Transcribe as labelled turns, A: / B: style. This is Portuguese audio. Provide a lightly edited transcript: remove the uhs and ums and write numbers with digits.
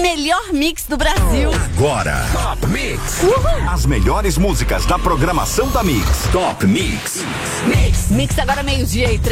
A: melhor mix do Brasil.
B: Agora, Top Mix.
C: As melhores músicas da programação da Mix.
B: Top Mix.
A: Mix agora meio-dia e